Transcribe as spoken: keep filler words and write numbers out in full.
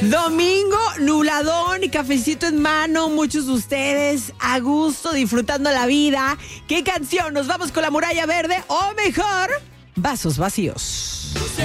Domingo, nubladón y cafecito en mano, muchos de ustedes a gusto, disfrutando la vida. ¿Qué canción? ¿Nos vamos con La Muralla Verde o mejor, Vasos Vacíos?